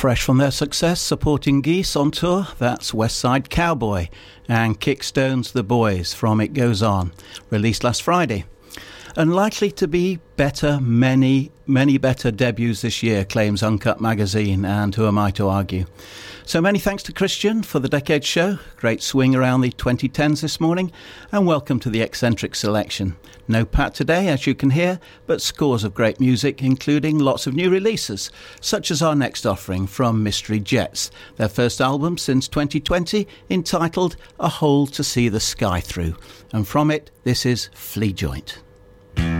Fresh from their success supporting Geese on tour, that's West Side Cowboy and Kickstone's The Boys from It Goes On, released last Friday. And likely to be better, many better debuts this year, claims Uncut Magazine, and who am I to argue? So many thanks to Christian for the Decade Show, great swing around the 2010s this morning, and welcome to the Eccentric Selection. No Pat today, as you can hear, but scores of great music, including lots of new releases, such as our next offering from Mystery Jets, their first album since 2020, entitled A Hole to See the Sky Through. And from it, this is Flea Joint.